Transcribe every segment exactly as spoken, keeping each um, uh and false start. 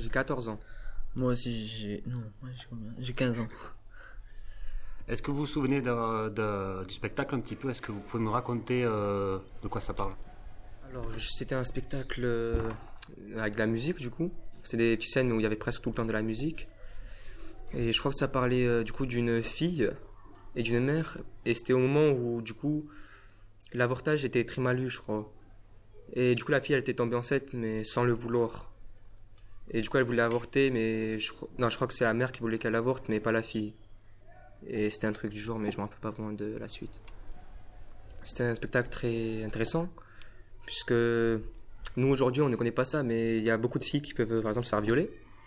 J'ai quatorze ans. Moi aussi, j'ai... Non, ouais, j'ai combien? J'ai quinze ans. Est-ce que vous vous souvenez de, de, du spectacle un petit peu? Est-ce que vous pouvez me raconter euh, de quoi ça parle? Alors, c'était un spectacle euh, avec de la musique, du coup. C'était des petites scènes où il y avait presque tout le temps de la musique. Et je crois que ça parlait euh, du coup d'une fille et d'une mère. Et c'était au moment où, du coup, l'avortage était très mal vu, je crois. Et du coup, la fille, elle était tombée enceinte, mais sans le vouloir. Et du coup, elle voulait avorter, mais... Je... Non, je crois que c'est la mère qui voulait qu'elle avorte, mais pas la fille. Et c'était un truc du genre, mais je me rappelle pas vraiment de la suite. C'était un spectacle très intéressant, puisque nous, aujourd'hui, on ne connaît pas ça, mais il y a beaucoup de filles qui peuvent, par exemple, se faire violer.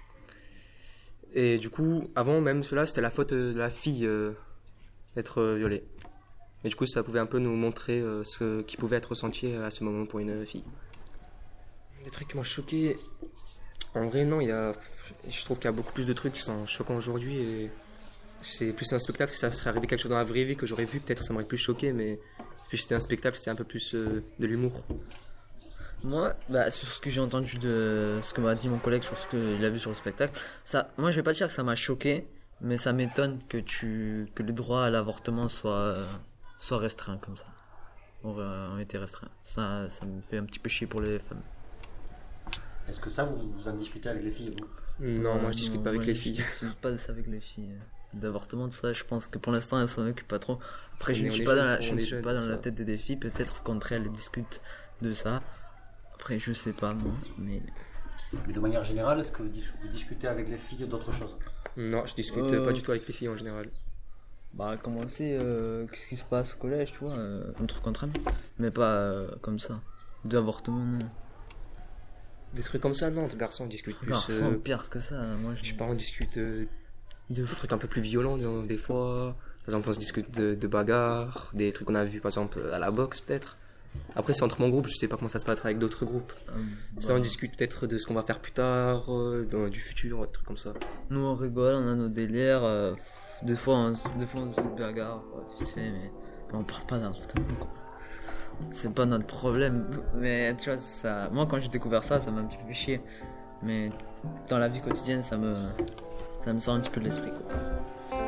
Et du coup, avant même cela, c'était la faute de la fille euh, d'être violée. Et du coup, ça pouvait un peu nous montrer euh, ce qui pouvait être ressenti à ce moment pour une fille. Des trucs qui m'ont choqué... En vrai, non, il y a... je trouve qu'il y a beaucoup plus de trucs qui sont choquants aujourd'hui. Et c'est plus un spectacle, si ça serait arrivé quelque chose dans la vraie vie que j'aurais vu, peut-être ça m'aurait plus choqué, mais puis c'était un spectacle, c'était un peu plus euh, de l'humour. Moi, bah, sur ce que j'ai entendu de ce que m'a dit mon collègue sur ce qu'il a vu sur le spectacle, ça, moi je vais pas dire que ça m'a choqué, mais ça m'étonne que tu, que le droit à l'avortement soit, euh, soit restreint comme ça. Aurait euh, été restreint. Ça, ça me fait un petit peu chier pour les femmes. Est-ce que ça, vous, vous en discutez avec les filles, vous? Non, Ouais, moi je discute non, pas avec moi, les je filles. discute pas de ça avec les filles. D'avortement, tout ça, je pense que pour l'instant elles s'en occupent pas trop. Après, On je est- ne on suis est pas dans jeunes, la, on je est ne suis jeunes, pas dans ça. la tête des filles. Peut-être qu'entre elles discutent de ça. Après, je sais pas moi, mais Mais de manière générale, est-ce que vous, dis- vous discutez avec les filles d'autres choses? Non, je discute Euh, pas du tout avec les filles en général. bah commencer, euh, qu'est-ce qui se passe au collège, tu vois, euh, un truc entre amis, mais pas euh, comme ça. D'avortement, non. Des trucs comme ça, non, entre garçons on discute plus. Garçon, euh, pire que ça. Moi, Je je sais pas, on discute euh, de trucs un peu plus violents euh, des fois. Par exemple, on se discute de, de bagarres, des trucs qu'on a vus par exemple à la boxe peut-être. Après, c'est entre mon groupe, je sais pas comment ça se passe avec d'autres groupes. Euh, Ça, bah, on discute peut-être de ce qu'on va faire plus tard, euh, dans, du futur, des trucs comme ça. Nous on rigole, on a nos délires. euh, pff, des fois, on, s- des fois on se bagarre, quoi, vite fait, mais, mais on parle pas d'avortement, quoi. C'est pas notre problème. Mais tu vois, ça, moi quand j'ai découvert ça, ça m'a un petit peu fait chier. Mais dans la vie quotidienne, ça me, ça me sort un petit peu de l'esprit, quoi.